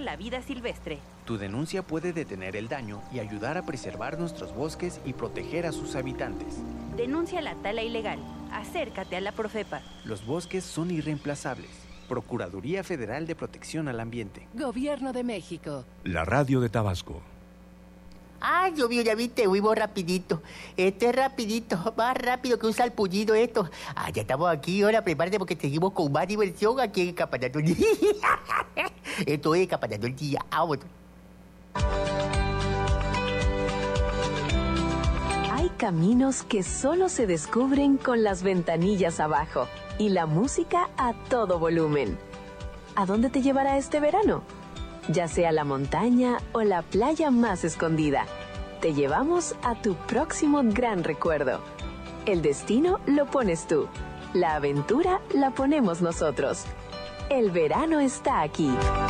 la vida silvestre. Tu denuncia puede detener el daño y ayudar a preservar nuestros bosques y proteger a sus habitantes. Denuncia la tala ilegal. Acércate a la Profepa. Los bosques son irreemplazables. Procuraduría Federal de Protección al Ambiente. Gobierno de México. La radio de Tabasco. Ay, Dios mío, ya viste, huivo rapidito. Este es rapidito, más rápido que un salpullido esto. Ah, ya estamos aquí, ahora prepárate porque seguimos con más diversión aquí en Capanando el Día. Esto es Capanando el Día. Vámonos. Hay caminos que solo se descubren con las ventanillas abajo y la música a todo volumen. ¿A dónde te llevará este verano? Ya sea la montaña o la playa más escondida, te llevamos a tu próximo gran recuerdo. El destino lo pones tú, la aventura la ponemos nosotros. El verano está aquí.